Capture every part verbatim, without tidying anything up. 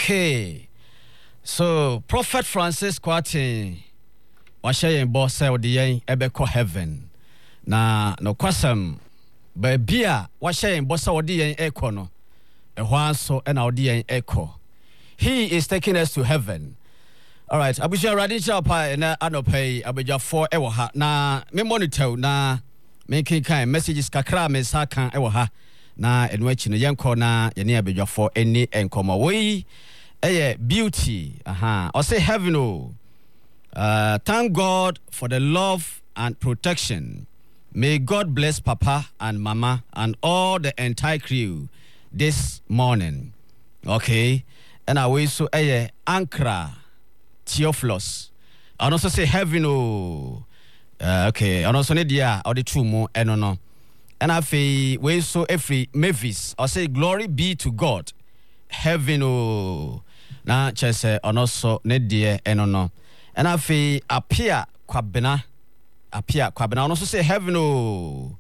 Okay. So Prophet Francis Kwarteng washe boss say odi ebeko heaven. Na no kwasam ba bia washe boss odi yen eko no. Ehwo anso e na odi yen eko. He is taking us to heaven. All right, abusha radical pa na anopai abejafo e wo ha. Na me monitor na me kinkan messages kakra me sakan e wo ha. Na enu achi no yenko na ye ne abejafo eni enkomo we eh beauty aha or say heaven oh. Uh, thank God for the love and protection. May God bless Papa and Mama and all the entire crew this morning. Okay, and I will so eh Ankara Theophilus and also say heaven oh. Uh, okay, and also Nadia or the two more and no no. And I feel we so every Mavis or say glory be to God. Heaven oh. Na chese onoso ne die eno no. And I feel appear kwabena appear kwabena onoso say heaven oh.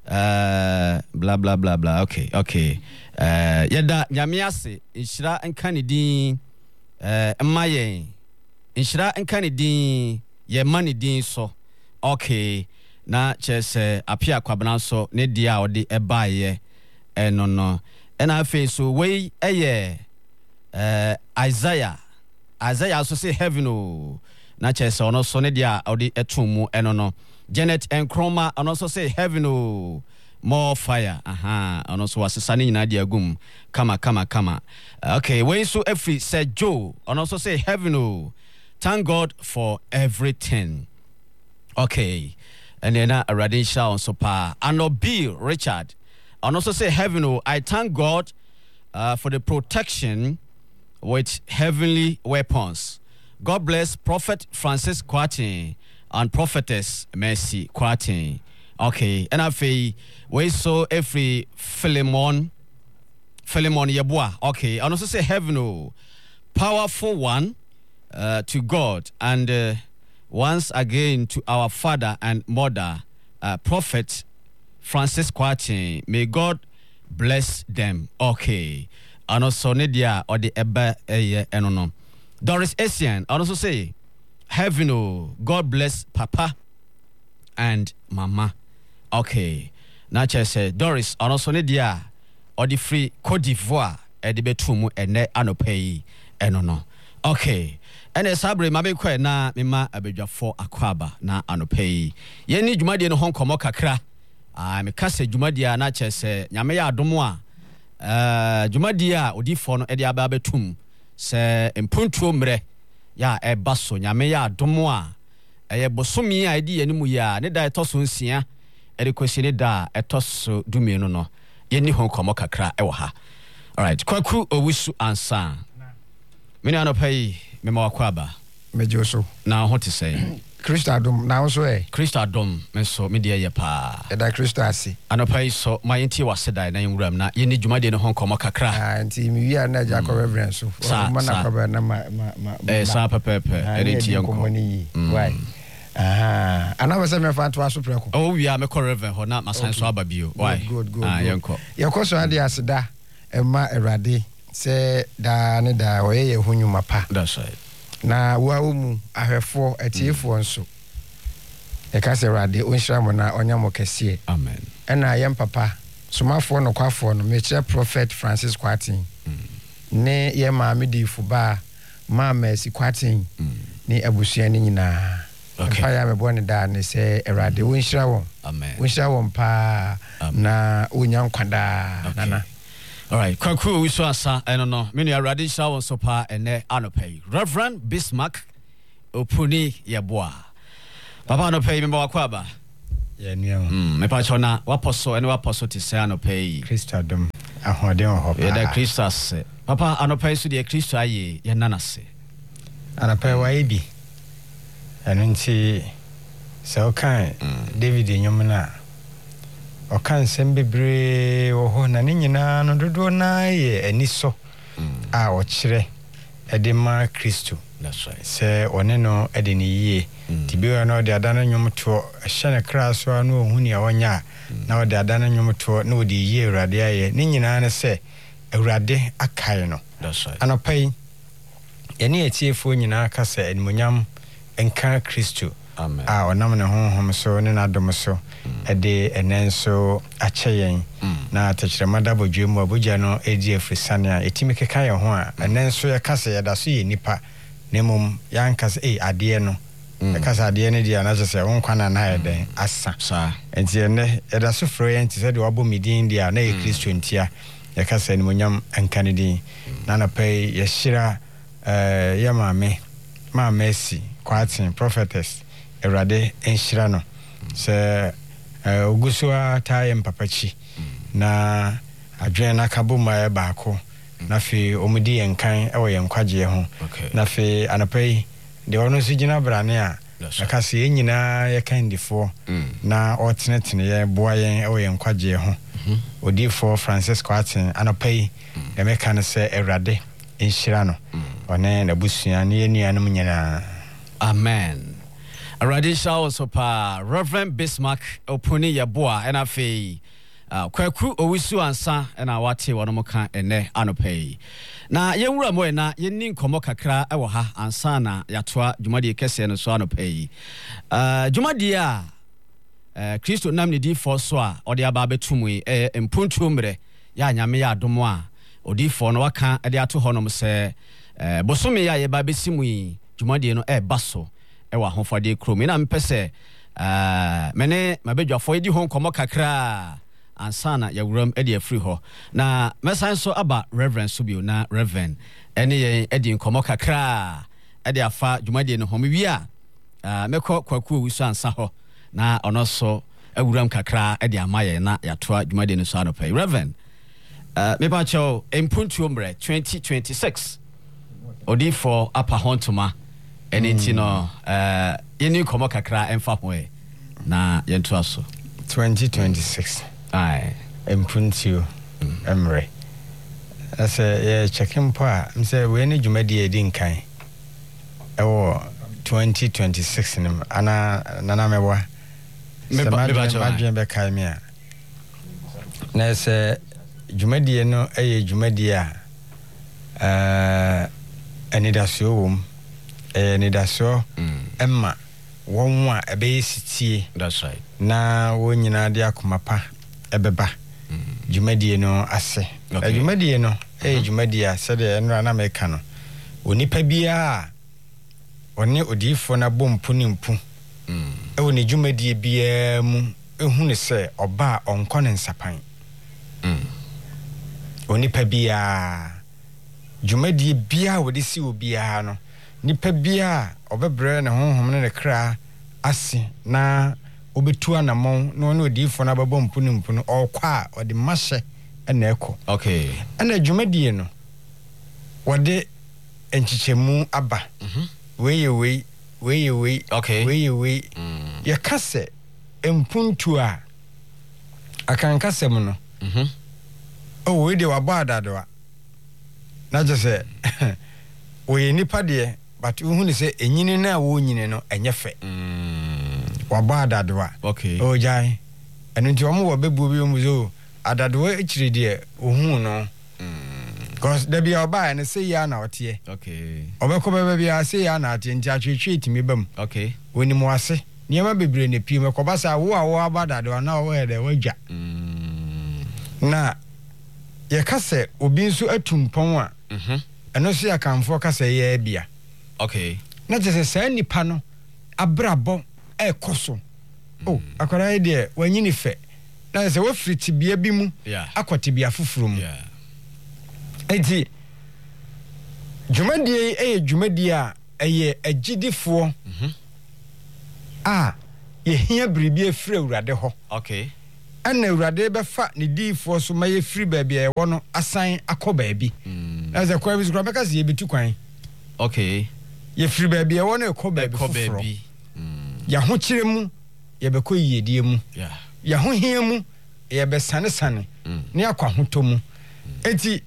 Uh blah blah blah blah. Okay, okay. Uh yeda nyame ase inshira enka ne din uh emaye. Inshira enka ne din ye mani din so. Okay. Na chese appear kwabena so ne dia odi ebaye eno no. And I feel so we eye uh Isaiah Isaiah also say heaven oh na chese ono so ne dia odi etumu eno no. Janet Nkroma and also say heaven oh more fire aha and also asesa ne nyina dia gum kama kama kama. Okay, when so every said Joe and also say heaven oh thank God for everything. Okay, and then a radisha on so pa and Bill Richard and also say heaven oh I thank God uh, for the protection with heavenly weapons. God bless Prophet Francis Kwarteng and Prophetess Mercy Kwarteng. Okay, and I feel we saw every Philemon Philemon Yabua. Okay, and also say heaven oh powerful one uh, to God and uh, once again to our father and mother uh, Prophet Francis Kwarteng. May God bless them. Okay. And also Nadia or the Eba eh eno no. Doris Essien and also say heaven oh God bless Papa and Mama. Okay. Nacha say Doris and also Nadia or the free Cote d'Ivoire e de betumu ene anopei eno no. Okay. Ene sabre mabe kwa na mema abedwafo akwaba na anopei. Ye ni dwumade no honkomo kakra. Ah me kase dwumade na cha say nyame ya adomo a Uh, Jumadia odifo no ede aba betum se mpuntuo mre ya ebaso nyame ya adomo a eye bosomi a edi yanimu ya ne da etoso nsia ede kwesi ne da etoso dumienu no yeni honkomo kakra ewo ha. All right, kwaku owusu ansa meni anopai mema wakwaba mejoso na hote say Christo adom na so eh Christo adom menso me de ye pa eda Christo ase anopai so my enti waseda na nwuram na ye ni dwumade no honkomo kakra ah enti mi wi na Jacob reverence so mana kwa na ma ma eh sa pepepe enti yanko why ah ana wese me fa to aso preko oh wi a me ko reverend ho na masan so ababio why good good ah yanko yanko so ade aseda e ma erade se da ne da oye ye hunyuma pa that's right na wa umu ahwefo atiefo nso e ka se rade onhira mo na onyamo kese amen ena yem papa somafo no kwafo no meche Prophet Francis Kwarteng ne ye maame di fuba ma Mercy Kwarteng ni abusua ni nyina pa ya mebo ne da ne se erade onhira won amen onhira won pa na onyankwada nana. All right, kwaku wiso asa eno no menu arade sha won so pa ene anopai Reverend Bismarck Opuni Yeboa papa anopai memba wakwaba ye nua mm me pa chona waposo ene waposo ti se anopai Christo adom ahoden ho pa ye da Christus papa anopai so de Christo aye ye nanase anopai wa ibi eno nti se o kan David enyomna o kan sembebre wo ho na ne nyina no dodo na ye aniso a o kire e de ma Kristo that's right se one no e de ne yie tibiwa no de adana nwomto hye ne kraso anu ohun ya wonya na o de adana nwomto na o de yie urade aye ne nyina ne se urade akai no that's right anopai yɛne atiefo nyinaa ka sɛ animonyam nka Kristo amen a ɔnam ne honhom so ne n'adom so ɛde ɛnɛ nso akyɛ yɛn na tɛkyerɛma da bodwe mu abogya no ɛdi afrisane a ɛtumi keka yɛn ho a ɛnɛ nso yɛka sɛ yɛda so yɛ nipa na mmom yɛanka sɛ ei adeɛ no yɛka sɛ adeɛ no deɛ anakyɛ sɛ wo nkwa na na yɛ dɛn asa enti ɛnɛ yɛda so frɛ yɛn nti sɛ deɛ wabɔ me din deɛ a na yɛ Kristo ntia yɛka sɛ animonyam nka ne din na anɔpa yi yɛhyira yɛ maame maame asi Kwaten prophetess Awurade enhyira no sɛ ogu so a taa yɛ mpapakyi na adwene no aka bɔ ma yɛ baako na afei ɔmudi yɛn kan ɛwɔ yɛn nkwagyeɛ ho na afei anɔpa yi deɛ ɔno nso gyina brane a ɛka sɛ yɛn nyinaa yɛka ndifoɔ na ɔtenetene yɛn boa yɛn ɛwɔ yɛn nkwagyeɛ ho odiifoɔ Francis Kwaten anɔpa yi yɛmɛka no sɛ Awurade enhyira no ɔne n'abusua ne yɛn nuanom nyinaa amen. Already show so pa Reverend Bismarck opuni yaboa and afi uh kwaku owisu ansa and awate wono moka ene anopai na yenwura mo na yenni nkomo kakra e wo ha ansa na yatoa dwumade kese no so anopai uh dwumade a uh Kristo nam ne di fo so a ode aba betumu e mpuntu mre ya nyame ya adomo a odi fo no waka e de ato honom se uh bosome ya ye ba besimu yi dwumade no e baso ewa honfade krom ina mpese uh mene mabedwafo edi hon komo kakra ansana ya wuram edi afri ho na mesan so aba reverend subio na reverend ene ye edi komo kakra edi afa dwumade no ho wi a uh mekọ kwaku wisu ansa ho na ono so awuram kakra edi amaye na yatoa dwumade no so anopai reverend uh me ba cho empuntu omre twenty twenty-six odi for apa hontoma eni no eh yeni komo kakra emfa ho e na yentu aso twenty twenty-six ai empuntu emre ase ye checking pa mse we ni dwumadi edi nkan ewo twenty twenty-six nim ana nana mewa me ba adwen be kai me a na se dwumadi no eye dwumadi a eh anidaso wom eh nidaso emma won a ebe sitie that's right na won nyina de akoma pa ebeba dwumadie no ase dwumadie no eh dwumadie a sɛ de enra na meka no onipa bia one odifo na bompu ne mpu e woni dwumadie bia mu ehu ne sɛ oba onkɔ ne nsapan onipa bia dwumadie bia wode si obia no nipa bia obebre ne honhom ne kra ase na obetu anamon no no odifo na babɔ mpu ne mpu no ɔkwa a ɔde mahye na ɛkɔ okay ana dwumadie no wɔde enchichemu aba weye we weye we okay weye we ya kase empuntu a akanka sem no mhm o we de wabɔ adadoa na je se oye nipa de but hu ne se enyini na wo nyini no enye fe mm wabɔ adadoa okay o jai enu nti omo wo bebu bi omu zo adadoa echiri de ohun no because there be oba and say ya na otie okay obekọ bebe bia say ya na atie nti atwetwe etimi bam okay woni mo ase niema bebre ne pie me koba sa wo a wo abadado na wo de wadwa mm na ye kase obi nso atumpon a mhm eno so ya kanfo kase ye bia okay na je se sa nipa no abrabo e koso oh akora e de wanyini fe na se wo friti bia bi mu akwati bia fufuru mu yeah enti dwumadie eye dwumadie a eye agidifo mhm a ye hia bribi afiri awurade ho okay ana awurade be fa ne difo so ma ye firi ba bia ye wo no asan akoba bi na ze kwa bi so beka se ye betu kwan okay ye firi ba bia wo no akoba bi foforo mm ya ho kire mu ye be ko yedie mu yeah ya ho hia mu ye be sane sane ne akwa hoto mu enti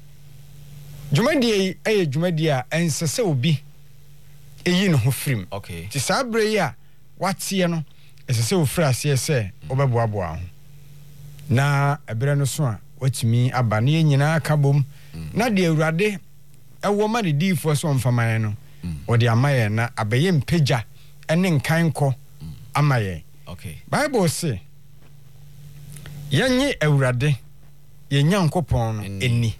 dwumadie eye dwumadie a ensese obi eyi no ho firim okay ti sabre yi a watie no esese ofiri ase ese obeboaboa ho na ebere no so a watimi aba ne nyina aka bom na de awurade ɛwɔ ma ne diifoɔ so mfamae no wɔde ama yɛn na abɛyɛ mpagya ɛne nkankɔ ama yɛn. Okay. Bible say yɛnye Awurade yɛn Nyankopɔn no eni.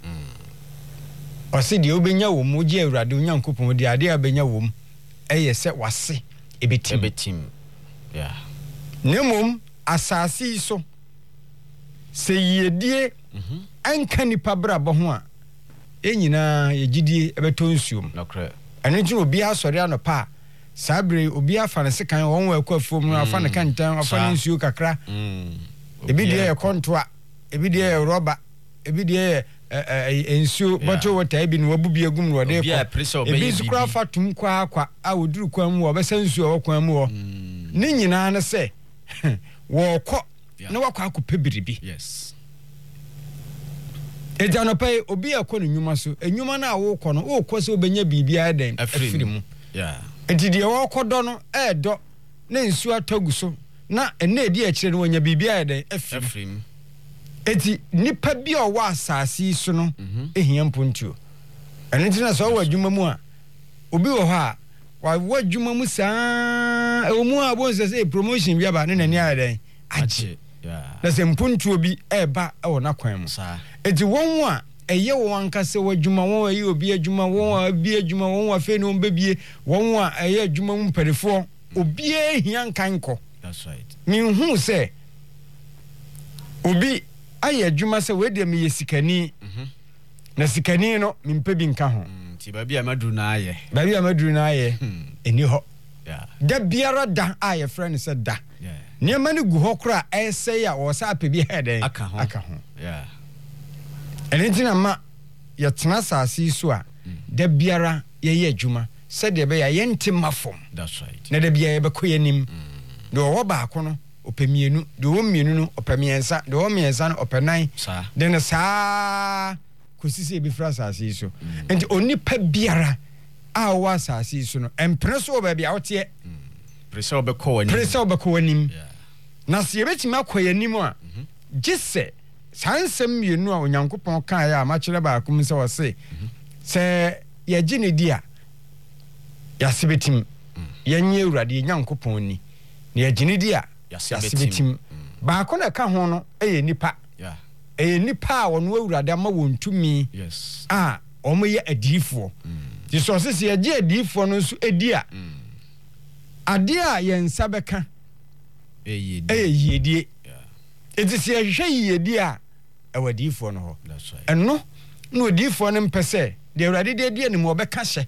Ɔse deɛ wobɛnya wɔ mu gye Awurade Nyankopɔn deɛ ade a bɛnya wɔ mu ɛyɛ sɛ wase ebetim. Ebetim. Yeah. Nemom asase yi so sɛ yiedie anka nipa brabɔ ho a enyina yegidie ɛbɛtɔ nsuom. Nokre. Ɛno nti obi asɔre anɔpa saa bere obi afa ne sekan wɔn wɔ akɔ afuom no afa ne kantan afa ne nsuo kakra. Ebi deɛ yɛ kontoa, ebi deɛ yɛ rɔba, ebi deɛ yɛ nsuo bottle water ebi no wabu bi agum no wɔde kɔ. Ebi nso kora fa tum kwa akwa a woduru kwan mu wɔbɛsa nsuo wɔ kwan mu wɔ. Ne nyinaa ne sɛ wɔkɔ na wakɔ akɔpɛ biribi. Yes. Ejanopai obi akɔ ne nnwuma so enwuma na wokɔ no wokɔ sɛ obenya biribiara den afiri mu. Yeah. Enti deɛ wɔkɔ dɔ no ɛɛdɔ na nsuo atagu so na ɛna edi akyire no wonya biribiara den afiri mu. Enti nipa bi a ɔwɔ asase so no ehia mpontuo. Ɛno nti na sɛ ɔwɔ adwuma mu a obi wɔ hɔ a wɔwɔ adwuma mu saa ɛwɔ mu a bon sɛ sɛ promotion bi aba ne nani ayɛ den agye. Yeah. Na sɛ mpontuo bi ɛɛba ɛwɔ na kwan mu. Eti wɔn a ɛyɛ wɔn ankasa wɔ adwuma wɔn a ɛyɛ obi adwuma wɔn a bi adwuma wɔn a afei na wɔn bɛbie wɔn a ɛyɛ adwuma mu mpɛrifoɔ obi ehia nkankɔ. That's right. Minhu sɛ obi ayɛ adwuma sɛ wei deɛ meyɛ sikani na sikani no mimpɛ bi nka ho. Ti baabi a maduru na ayɛ. Baabi a maduru na ayɛ eni hɔ. Yeah. Da biara da a yɛfrɛ no sɛ da. Yeah. Nneɛma no gu hɔ kora ɛsɛ a wɔsa apɛ bi ɛdɛn aka ho. Aka ho. Yeah. Ɛno nti na ma yɛtena asase yi so a da biara yɛyɛ adwuma sɛdeɛ ɛbɛyɛ yɛnte ma fam. That's right. Na da biara yɛbɛkɔ yɛnim. Deɛ ɔwɔ baako no ɔpɛ mmienu, deɛ ɔwɔ mmienu no ɔpɛ mmiɛnsa, deɛ ɔwɔ mmiɛnsa no ɔpɛ nan. Saa. De no saa kɔsi sɛ ebi fira asase yi so. Nti onipa biara a ɔwɔ asase yi so no ɛmpene so wɔ baabi a woteɛ. Pere sɛ ɔbɛkɔ w'anim. Pere sɛ ɔbɛkɔ w'anim. Na sɛ yɛbɛtumi akɔ yɛnim a gye sɛ saa nsɛm mmienu a Onyankopɔn kaeɛ a makyerɛ baako mu sɛ wɔse sɛ yɛgye ne di a yɛase bɛtim yɛnyɛ Awurade yɛ Nyankopɔn ni na yɛgye ne di a yɛase bɛtim baako na ɛka ho no ɛyɛ nipa ɛyɛ nipa a wɔn Awurade ama wɔn tumi a wɔn yɛ adiifoɔ nti sɛ ɔse sɛ yɛgye adiifoɔ no nso edi a adeɛ a yɛn nsa bɛka ɛyɛ yiedie enti sɛ yɛhwehwɛ yiedie a ɛwɔ adiifoɔ no hɔ ɛno na odiifoɔ no mpɛ sɛ deɛ Awurade de adi anim wɔbɛka hyɛ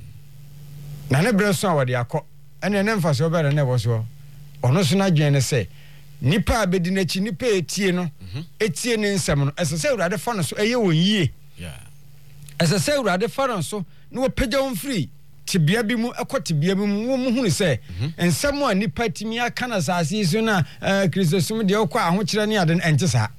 na ne berɛ so a wɔde akɔ ɛne ne mfa so wɔbɛrɛ ne ɛwɔ so ɔno so no adwene ne sɛ nipa a bɛdi n'akyi nipa a etie no etie ne nsɛm no ɛsɛ sɛ Awurade fa no so ɛyɛ wɔn yie ɛsɛ sɛ Awurade fa no so na wɔpagya wɔn firi tibia bi mu ɛkɔ tibia bi mu wɔn mu hunu sɛ nsɛm a nipa timi aka na asase yi so na Kristosom deɛ ɔkɔ ahokyerɛ ne ade ɛnte saa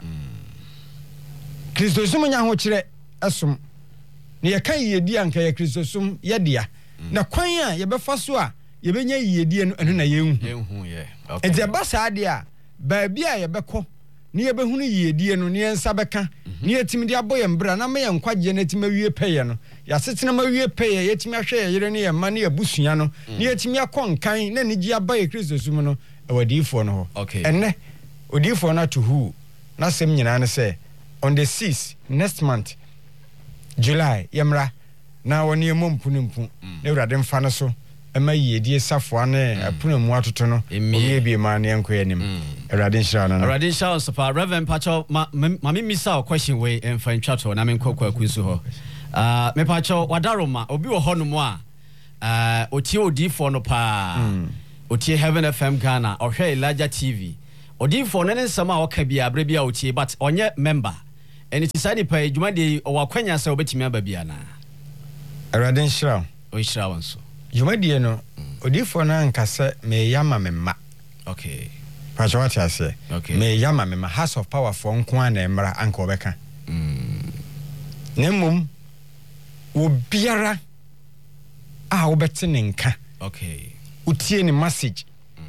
Kristosom nya ahokyerɛ ɛsom na yɛka yiedie anka yɛ Kristosom yɛdea na kwan a yɛbɛfa so a yɛbɛnya yiedie no ɛno na yɛnhu ɛnti ɛba saa deɛ a baabi a yɛbɛkɔ ne yɛbɛhunu yiedie no ne yɛnsa bɛka ne yɛtumi de abɔ yɛn bra na ma yɛn nkwagye no tumi awie pɛyɛ no yɛasetena ma awie pɛyɛ yɛtumi ahwɛ yɛ yere ne yɛn mma ne yɛbusua no ne yɛtumi akɔ nkan na anigye aba yɛ Kristosom no ɛwɔ adiifoɔ no hɔ ɛnnɛ odiifoɔ no ato huu na asɛm nyinaa no sɛ on the sixth next month July yɛmmra na wɔne yɛmmɔ mpu no mpu na Awurade mfa no so ɛma yiedie safoa ne ɛpono mu atoto no ɔyɛ bi ma ne yɛnkɔ yɛnim Awurade nhyira no Awurade nhyira wo sapa Reverend Pacho ma me misa o question we emfa ntwato na me nkɔkɔ akusu hɔ ah me Pacho wadaroma obi wɔ hɔ no mu a ah otie odifo no pa otie Heaven F M Ghana ɔhwɛ Elijah T V odifo no ne nsɛm a ɔka bia abre bia otie but ɔnyɛ member ɛne ti sa nipa adwuma de ɔwɔ akwanya sɛ obetimi aba bia na Awurade nhyira o nhyira wɔn so dwumadie no odifo no anka sɛ meyama me mma okay Pacho what you say okay meyama me mma House of Power for nko a na mmra anka obɛka mm nemum wo biara a wobɛte ne nka okay utie ne message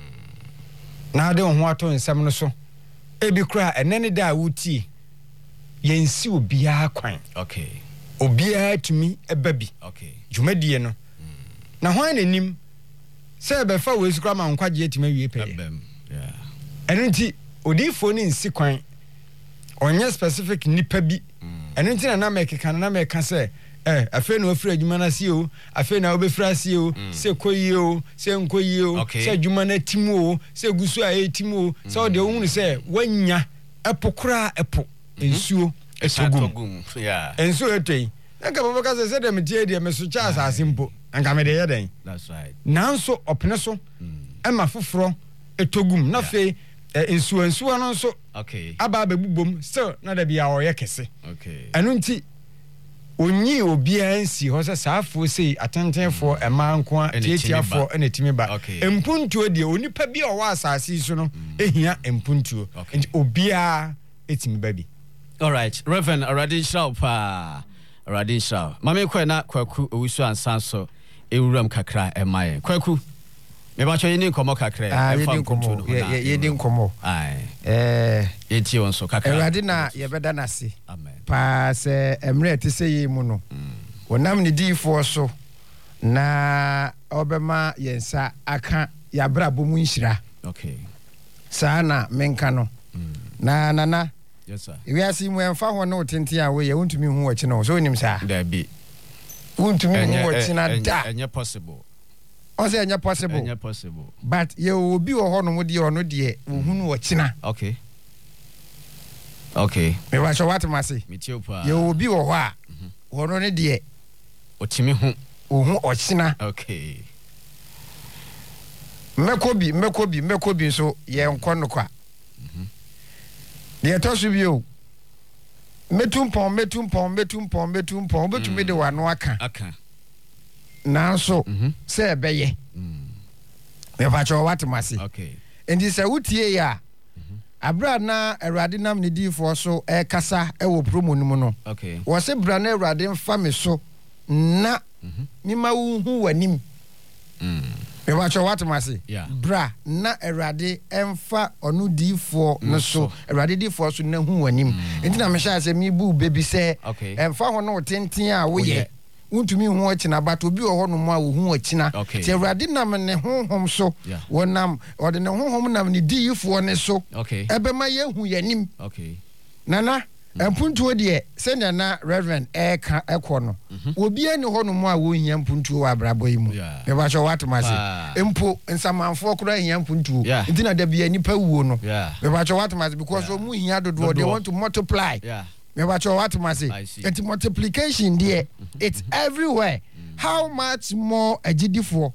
na ade ho ato nsɛm no so ebi kura ɛnɛ ne da a wutie yɛnsi obiara kwan okay obiara tumi eba bi okay dwumadie no na hwan nanim sɛ be fa we sukra ma nkwaje etima wie pɛ yeah ɛno nti odifo ni nsi kwan onye specific nipa bi ɛno nti na na mekeka na meka sɛ eh afi na ofira adwuma na sie o afi na obefira sie o sɛ koyie o sɛ nkoyie o sɛ adwuma na timu o sɛ gusu a etimu o sɛ ode ohunu sɛ wanya epokura epo ensuo etogum yeah ensuo etoi nka baba ka sɛ dem tie de me so cha asase mpo nka me de ye den that's right nanso opene so ema foforo etogum na fe ensuo ensuo no nso okay aba abebubom still na da bia o ye kese okay ɛno nti onyi obia nsi ho sɛ saafo sei atentenfo ɛma nko a tietiafo ɛna timi ba empuntuo de onipa bi a ɔwɔ asase so no ehia empuntuo nti obia etimi ba bi. All right, Reverend Radin Shaw pa Radin Shaw mame kɔ na kwaku owusu ansan so ewuram kakra ɛmaye kwaku me ba chɔ yini nkomo kakra ɛfa nkomo ye ye di nkomo ai eh yeti on so kakra Radin na ye bɛda na se amen pa sɛ emre te sɛ yi mu no wonam ne difo so na obema yensa aka ya bra bomu nhira okay saa na menka no na na na yes sir we asi mu emfa ho no tenten a we ye wontumi hu wachi no so onim saa da bi wontumi hu wachi na da enye possible o say enye possible enye possible but ye obi wo ho no mo de ono de ohunu wachi na okay okay me wa so what mase me tie opa ye obi wo ho a wono ne de otimi hu ohun wachi na okay mekobi mekobi mekobi so ye nkɔ no kwa de to so bio metum pon metum pon metum pon metum pon betumi de wano aka aka nanso se ebeye me fa cho what mase okay endi se wutie ya abra na Awurade nam ne difo so e kasa e wo promo no mu no okay wo se bra na Awurade mfa me so na mi ma wu hu wanim mm me wa cho what mase yeah bra na Awurade emfa onu difo no so Awurade difo so na hu wanim enti na me sha se mi bu bebi se emfa ho no tenten a wo ye wontumi hu ochina but obi wo ho no mu a wo hu ochina ti Awurade nam ne honhom so wonam ode ne honhom nam ne difo ne so ebe ma ye hu yanim okay nana empuntuo de se na Reverend eka ekọ no obi ani ho no mu a wo hia mpuntuo wa brabo yi mu me ba so what mase empo nsamanfo kura hia mpuntuo nti na da bia nipa wuo no me ba so what mase because o mu hia dodo they want to multiply me ba so what mase and multiplication there it's everywhere how much more agidifo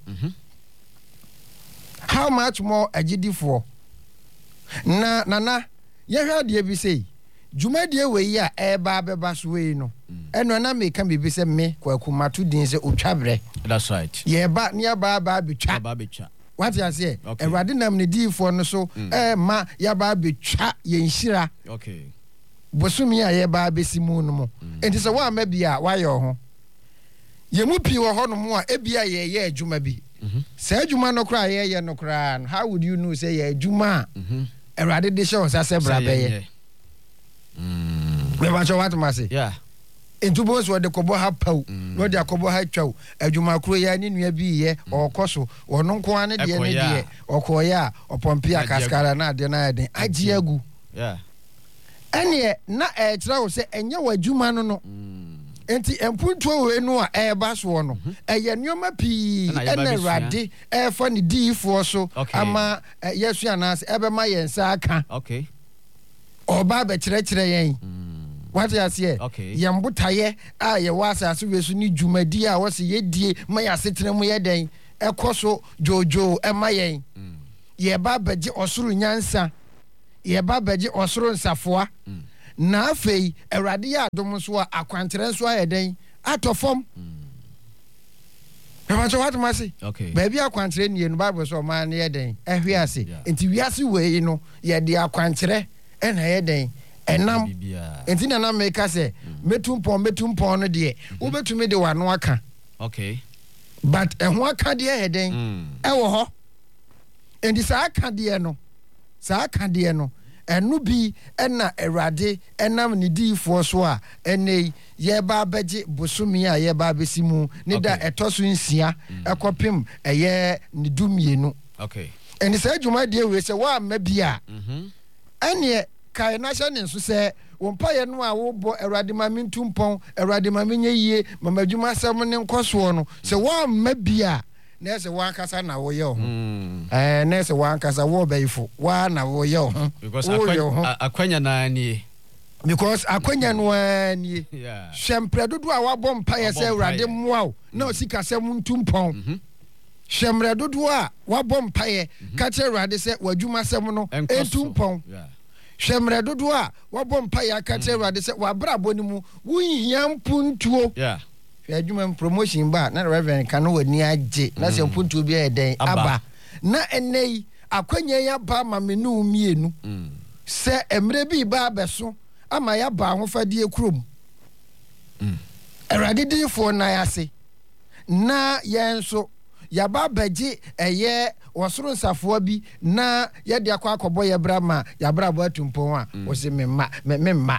how much more agidifo na nana ye hwa de bi sei Jumadi we ya eba beba so we no eno na me ka bibi se me kwakumato din se otwabre that's right ye ba ne ba ba betwa ba betwa what you say Awurade nam ne difo no so eh ma ya ba betwa ye nhira okay bosumi a ye ba besimu no mo enti se wa ma bia wa ye ho ye mu pi wo ho no mo a ebia ye ye adwuma bi se adwuma no kra ye ye no kra how would you know say ye adwuma Awurade de show sa se bra be ye Mm. Me ba cho what mase yeah entubo so de kobo ha pau no de kobo ha twaw adwuma kro ya ni nua bi ye okoso wono nko ane de ne de okoya opompia kaskara na de na den agi agu yeah ene na e kira wo se enye wadwuma no no enti empuntuo we no a e ba so no eye nneoma pi ene Awurade e fa ne difo so ama yesu anas ebe ma yensa aka okay oba be kire kire yen what you say yembotaye a ye wasase we so ni dwumadi a wo se yedie ma ya setere mu ye den ekoso jojo e ma yen ye ba beje osoro nyansa ye ba beje osoro nsafoa na afei Awurade ya adom so a akwantere so a ye den atofom e ma so what mase ba bi akwantere nie no Bible so ma na ye den ehwe ase enti wiase we no ye de akwantere ena ye den enam enti na na make say metum pon metum pon no de wo betumi de wano aka okay but ehho aka de ye den e wo ho enti sa aka de no sa aka de no ɛno bi ɛna Awurade ɛnam ne diifoɔ so a ɛnɛ yɛba abɛgye bosome a yɛba abɛsi mu ne da ɛtɔ so nsia ɛkɔpem ɛyɛ ne dumienu okay ɛne saa dwumadeɛ wei sɛ woamma bi a ɛneɛ kae na hyɛ ne nso sɛ wo mpayɛ no a wobɔ Awurade ma me ntu mpɔn Awurade ma me nyɛ yie ma madwuma asɛm ne nkɔsoɔ no sɛ woamma bi a na ɛsɛ wankasa na woyɛ wo ho ɛɛ na ɛsɛ wankasa wo bɛyifo wa na woyɛ wo ho because akwanya na nie because akwanya no nie hwɛmprɛ dodo a wabɔ mpayɛ sɛ Awurade mmoa wo na osika sɛ mu ntu mpɔn hwɛmprɛ dodo a wabɔ mpayɛ ka kyerɛ Awurade sɛ wadwuma asɛm no ɛntu mpɔn hwɛmprɛ dodo a wabɔ mpayɛ ka kyerɛ Awurade sɛ wabrabɔ no mu wonhia mpuntuo adwuma promotion ba na Reverend kan wani agye na sɛ mpuntuo bi ayɛ dɛn aba na ɛnɛ yi akwanya ya ba ma me no mienu sɛ emre bi ba abɛso ama ya ba ahofadie kurom Awurade difo na yase na yɛn so yaba bagye ɛyɛ wɔsoro nsafoa bi na yɛde akɔ akɔbɔ yɛ bra ma yabra bo atumpɔn a wo se me ma me ma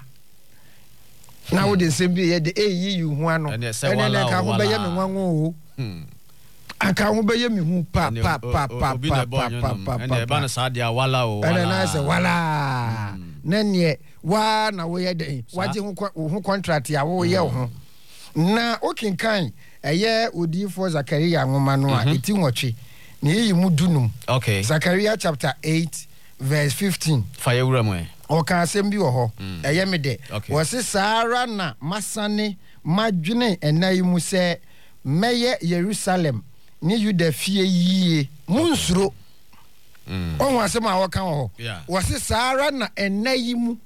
na wo de nsɛm bi yɛ de eyi yu ho ano ɛne ne ka ho bɛyɛ me nwanwo o aka ho bɛyɛ me hu pa pa pa pa pa pa ɛne ba na saa de awala o wala ɛne na sɛ wala na ne wa na wo yɛ de waje ho contract ya wo yɛ ho na okinkan ɛyɛ odifo Zakaria nwoma no a eti nwɔtwe na yi mu dunum okay Zakaria chapter eight verse fifteen fa yɛ wura mu ɔka asɛm bi wɔ hɔ ɛyɛ me de wɔse saara na masane madwene ɛna yi mu sɛ mɛyɛ Yerusalem ne Yuda fie yie munsuro ɔho asɛm a wɔka wɔ hɔ wɔse saara na ɛna yi mu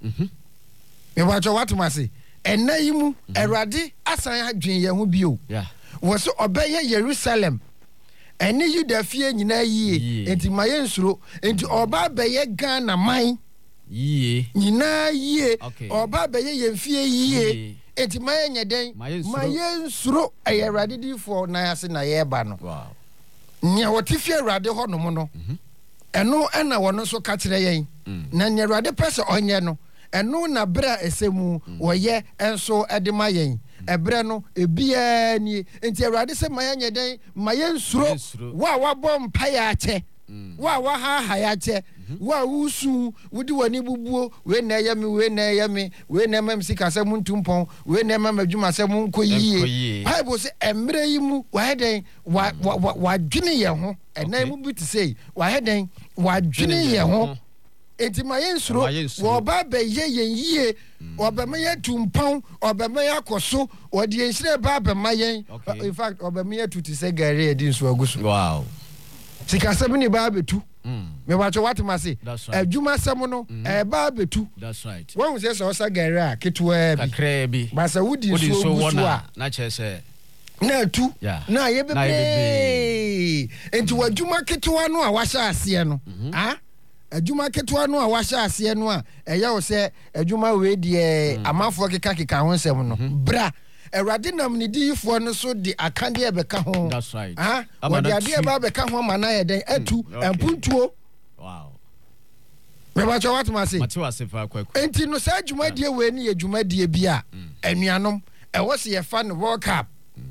mebɛtɔ watom ase ɛna yi mu Awurade asan adwen yɛn ho bio wɔse ɔbɛyɛ Yerusalem ɛne Yuda fie nyinaa yie enti ma yɛ nsuro enti ɔba bɛyɛ Ghana man yie nyinaa yie ɔba bɛyɛ yɛn fie yie enti ma yɛ nyɛ dɛn ma yɛ nsuro ɛyɛ Awurade difo na ase na yɛba no nea wɔte fie Awurade hɔ nom no ɛno ɛna wɔno nso ka kyerɛ yɛn na nea Awurade pɛ sɛ ɔnyɛ no ɛno na berɛ a ɛsɛ mu wɔyɛ ɛnso ɛde ma yɛn ɛberɛ no ebiaa nie enti Awurade sɛ ma yɛ nyɛ dɛn ma yɛ nsuro wo a wabɔ mpayɛ akyɛ wo a wahaha akyɛ wo a wusu wodi wani bubuo we na ɛyɛ me we na ɛyɛ me we na ɛma msika sɛ mu ntumpɔn we na ɛma madwuma sɛ mu nkɔ yie Bible sɛ ɛmmerɛ yi mu wayɛ dɛn wadwene yɛn ho ɛnan mu bi te sɛ wayɛ dɛn wadwene yɛn ho enti ma yɛ nsuro wɔba bɛyɛ yɛn yie ɔbɛma yɛ tumpɔn ɔbɛma yɛ akɔso ɔde yɛn hyerɛ ba bɛma yɛn in fact ɔbɛma yɛ tu te sɛ gari ɛdi nso agu so wow sikasɛm ne ba betu me watcho what mase adwuma sɛm no e ba betu that's right wɔn sɛ sɛ ɔsa gari a ketwa bi kakra bi ba sɛ wodi so gusu a na kyerɛ sɛ na tu na ye bebe enti wadwuma ketwa no a wahyɛ aseɛ no ah adwuma ketwa no a wahyɛ aseɛ no a ɛyɛ wo sɛ adwuma we die amanfoɔ keka keka ho nsɛm no bra Awurade nam ne diyifoɔ no so de akande ɛbɛka ho that's right ah wɔde ade ɛba bɛka ho ama na yɛ den atu ɛmpuntuo wow me ba cho what mase mate wase fa kwaku enti no saa dwumadie we ne yɛ dwumadie bi a anuanom ɛwɔ se yɛ fa no World Cup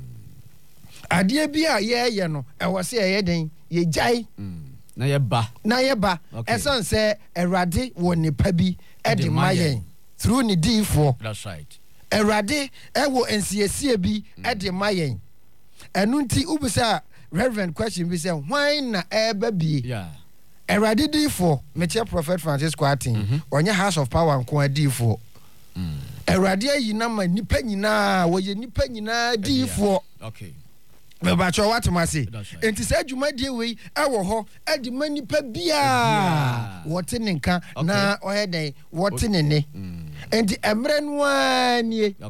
ade bi a yɛ yɛ no ɛwɔ se yɛ den yɛ gyae na yɛ ba na yɛ ba ɛsan sɛ Awurade wɔ nipa bi ɛde ma yɛn through ne diyifoɔ that's right Awurade ɛwɔ nsiesie bi ɛde ma yɛn ɛno nti ubisa Reverend question bi sɛ hwan na ɛba bie yeah Awurade diyifoɔ mekyɛ Prophet Francis Kwatin ɔnyɛ House of Power nko adiyifoɔ Awurade ayi na ma nipa nyinaa wɔyɛ nipa nyinaa diyifoɔ okay mebacho what mase enti sɛ dwumadie wei ɛwɔ hɔ ɛde ma nipa bia wɔte ne nka na ɔyɛ den wɔte ne ne enti emre no ani